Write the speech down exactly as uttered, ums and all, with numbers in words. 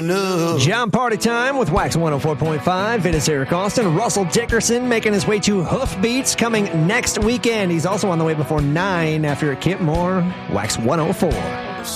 enough. John Party Time with Wax one oh four point five. It is Eric Austin. Russell Dickerson making his way to Hoofbeats coming next weekend. He's also on the way before nine after Kip Moore. Wax one oh four.